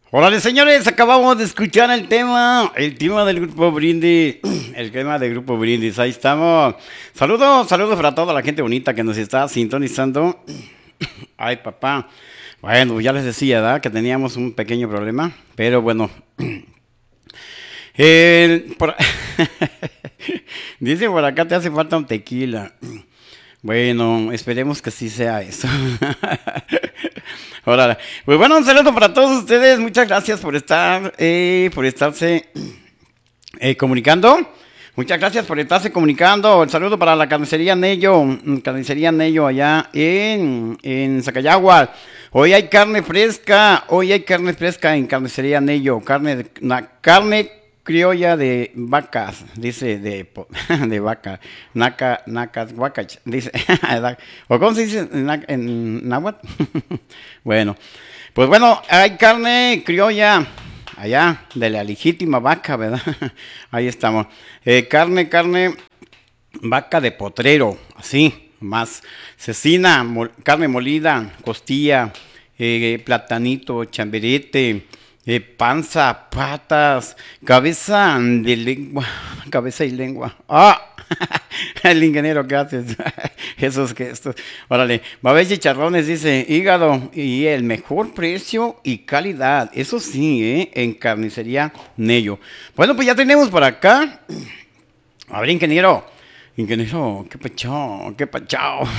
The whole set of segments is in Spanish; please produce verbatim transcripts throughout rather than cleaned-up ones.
Hola señores, acabamos de escuchar el tema, el tema del Grupo Brindis, el tema del Grupo Brindis, ahí estamos. Saludos, saludos para toda la gente bonita que nos está sintonizando. Ay papá, bueno, ya les decía, ¿verdad? Que teníamos un pequeño problema, pero bueno. Eh, por... Dice por acá te hace falta un tequila. Bueno, esperemos que sí sea eso. Ahora, pues bueno, un saludo para todos ustedes. Muchas gracias por estar, eh, por estarse eh, comunicando. Muchas gracias por estarse comunicando. El saludo para la carnicería Nello, carnicería Nello allá en, en Zacayagua. Hoy hay carne fresca, hoy hay carne fresca en carnicería Nello, carne, na, carne criolla de vacas, dice de, de vaca, naca, nacas, huacach, dice, o cómo se dice en, en náhuatl. Bueno, pues bueno, hay carne criolla allá de la legítima vaca, ¿verdad? Ahí estamos. Eh, carne, carne, vaca de potrero, así, más cecina, mol, carne molida, costilla, eh, platanito, chamberete. Eh, panza, patas, cabeza de lengua, cabeza y lengua. ¡Ah! El ingeniero, ¿qué haces? Esos que estos. Órale, va a haber chicharrones, dice, hígado y el mejor precio y calidad. Eso sí, ¿eh? En carnicería Nello. Bueno, pues ya tenemos por acá. A ver, ingeniero. Ingeniero, qué pachao, qué pachao.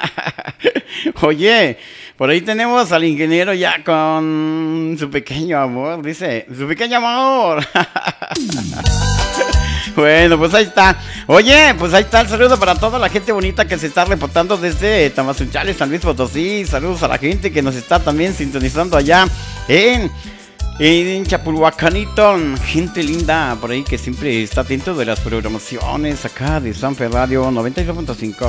Oye, por ahí tenemos al ingeniero ya con su pequeño amor, dice, su pequeño amor. Bueno, pues ahí está. Oye, pues ahí está el saludo para toda la gente bonita que se está reportando desde Tamazunchales, San Luis Potosí. Saludos a la gente que nos está también sintonizando allá en... En Chapulhuacanito, gente linda por ahí que siempre está atento de las programaciones acá de Sanfer Radio noventa y dos punto cinco.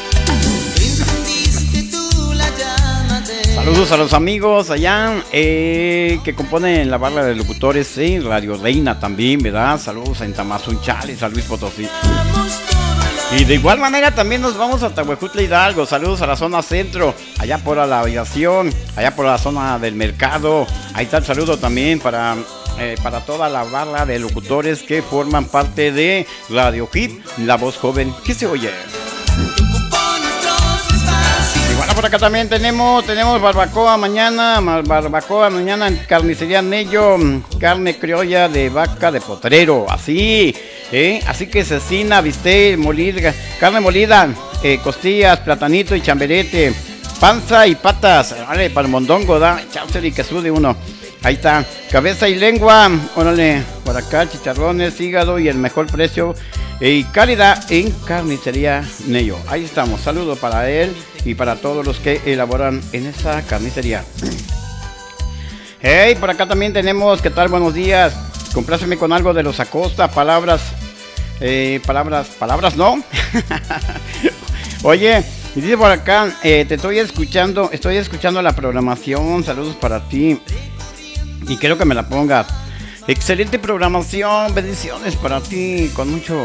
Saludos a los amigos allá eh, que componen la barra de locutores en eh, Radio Reina también, ¿verdad? Saludos en Tamazunchales, San Luis Potosí. Y de igual manera también nos vamos a Tahuejutla Hidalgo. Saludos a la zona centro, allá por la aviación, allá por la zona del mercado. Ahí está el saludo también para, eh, para toda la barra de locutores que forman parte de Radio Hit, la voz joven que se oye. Y bueno, por acá también tenemos, tenemos barbacoa mañana, barbacoa mañana en carnicería Nello, carne criolla de vaca de potrero, así. ¿Eh? Así que cecina, bistec, molida, carne molida, eh, costillas, platanito y chamberete, panza y patas, vale, para el mondongo, da, chaucer y que sude uno. Ahí está, cabeza y lengua, órale, por acá chicharrones, hígado y el mejor precio eh, y calidad en carnicería Nello. Ahí estamos, saludo para él y para todos los que elaboran en esa carnicería. Hey, por acá también tenemos, ¿qué tal? Buenos días. Compláceme con algo de los Acosta, palabras, eh, palabras, palabras no. Oye, dice por acá, eh, te estoy escuchando, estoy escuchando la programación, saludos para ti. Y quiero que me la pongas. Excelente programación, bendiciones para ti, con mucho,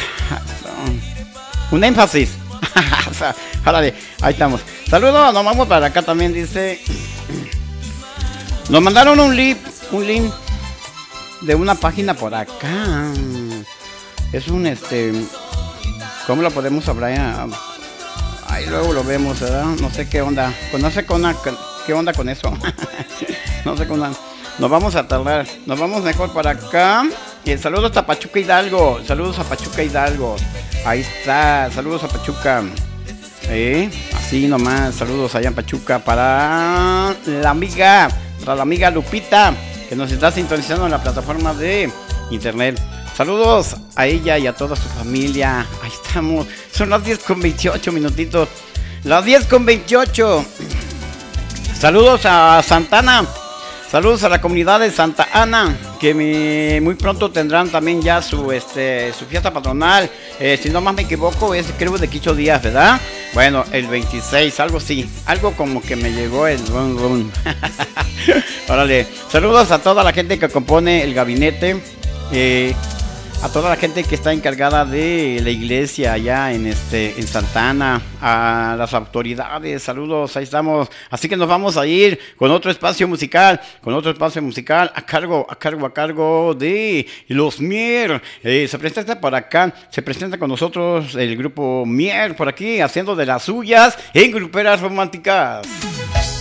un énfasis. O sea, órale, ahí estamos. Saludos, nos vamos para acá también, dice. Nos mandaron un link, un link. De una página por acá. Es un este. ¿Cómo lo podemos hablar? Ahí luego lo vemos, ¿verdad? No sé qué onda. No sé con una, qué onda con eso. No sé con una. Nos vamos a tardar. Nos vamos mejor para acá. Y el saludo a Pachuca Hidalgo. Saludos a Pachuca Hidalgo. Ahí está. Saludos a Pachuca. ¿Eh? Así nomás. Saludos allá en Pachuca para la amiga. Para la amiga Lupita, que nos está sintonizando en la plataforma de internet. Saludos a ella y a toda su familia. Ahí estamos. Son las diez con veintiocho minutitos. Las diez con veintiocho. Saludos a Santana. Saludos a la comunidad de Santa Ana, que me, muy pronto tendrán también ya su este su fiesta patronal. Eh, si no más me equivoco, es creo de Quicho Díaz, ¿verdad? Bueno, el veintiséis, algo así. Algo como que me llegó el run run. Órale. Saludos a toda la gente que compone el gabinete. Eh, a toda la gente que está encargada de la iglesia allá en este en Santana, a las autoridades, saludos, ahí estamos. Así que nos vamos a ir con otro espacio musical, con otro espacio musical a cargo, a cargo, a cargo de los Mier. Eh, se presenta por acá, se presenta con nosotros el grupo Mier por aquí, haciendo de las suyas en Gruperas Románticas.